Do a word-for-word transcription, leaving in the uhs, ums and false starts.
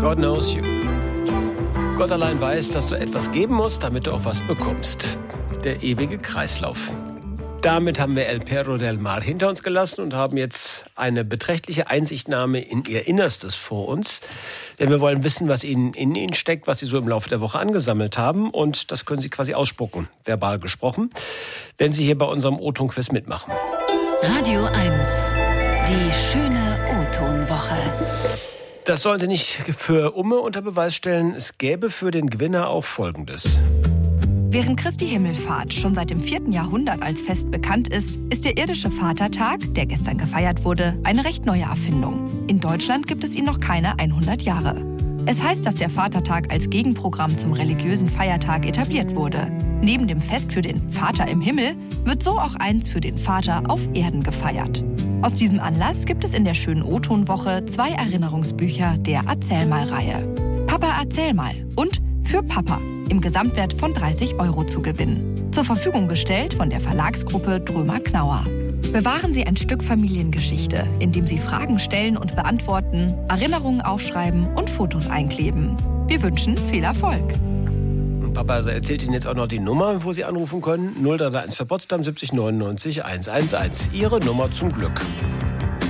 God knows you. Gott allein weiß, dass du etwas geben musst, damit du auch was bekommst. Der ewige Kreislauf. Damit haben wir El Perro del Mar hinter uns gelassen und haben jetzt eine beträchtliche Einsichtnahme in ihr Innerstes vor uns. Denn wir wollen wissen, was ihnen in ihnen steckt, was sie so im Laufe der Woche angesammelt haben. Und das können sie quasi ausspucken, verbal gesprochen, wenn sie hier bei unserem O-Ton-Quiz mitmachen. Radio eins. Die schöne O-Ton-Woche. Das sollen sie nicht für Umme unter Beweis stellen. Es gäbe für den Gewinner auch Folgendes. Während Christi Himmelfahrt schon seit dem vierten Jahrhundert als Fest bekannt ist, ist der irdische Vatertag, der gestern gefeiert wurde, eine recht neue Erfindung. In Deutschland gibt es ihn noch keine hundert Jahre. Es heißt, dass der Vatertag als Gegenprogramm zum religiösen Feiertag etabliert wurde. Neben dem Fest für den Vater im Himmel wird so auch eins für den Vater auf Erden gefeiert. Aus diesem Anlass gibt es in der schönen O-Ton-Woche zwei Erinnerungsbücher der Erzähl mal-Reihe. Papa erzähl mal und Für Papa im Gesamtwert von dreißig Euro zu gewinnen. Zur Verfügung gestellt von der Verlagsgruppe Drömer-Knauer. Bewahren Sie ein Stück Familiengeschichte, indem Sie Fragen stellen und beantworten, Erinnerungen aufschreiben und Fotos einkleben. Wir wünschen viel Erfolg. Papa also erzählt Ihnen jetzt auch noch die Nummer, wo Sie anrufen können. null drei eins für Potsdam siebzig neunundneunzig hundertundzehn. Ihre Nummer zum Glück.